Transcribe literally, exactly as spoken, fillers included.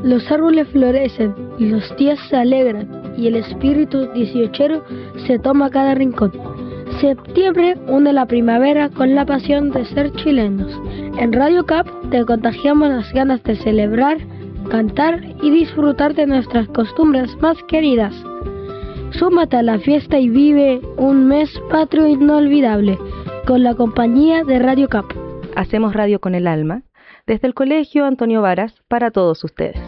Los árboles florecen, los días se alegran y el espíritu dieciochero se toma cada rincón. Septiembre une la primavera con la pasión de ser chilenos. En Radio Cap te contagiamos las ganas de celebrar, cantar y disfrutar de nuestras costumbres más queridas. Súmate a la fiesta y vive un mes patrio inolvidable con la compañía de Radio Cap. Hacemos radio con el alma, desde el Colegio Antonio Varas para todos ustedes.